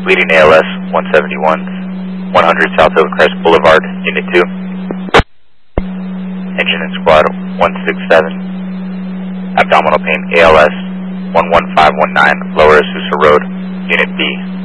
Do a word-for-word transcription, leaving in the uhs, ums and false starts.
Bleeding A L S one seventy-one, one hundred South Hillcrest Boulevard, Unit two. Engine and Squad one six seven. Abdominal pain A L S one one five one nine, Lower Azusa Road, Unit B.